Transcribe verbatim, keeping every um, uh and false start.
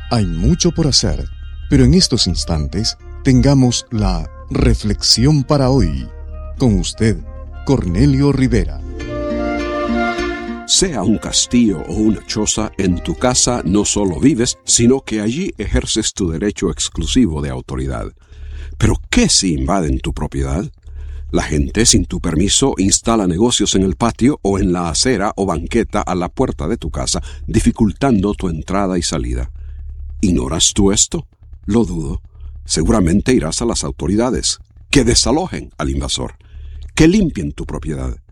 Hay mucho por hacer, pero en estos instantes tengamos la reflexión para hoy. Con usted, Cornelio Rivera. Sea un castillo o una choza, en tu casa no solo vives, sino que allí ejerces tu derecho exclusivo de autoridad. ¿Pero qué si invaden tu propiedad? La gente, sin tu permiso, instala negocios en el patio o en la acera o banqueta a la puerta de tu casa, dificultando tu entrada y salida. ¿Ignoras tú esto? Lo dudo. Seguramente irás a las autoridades, que desalojen al invasor, que limpien tu propiedad.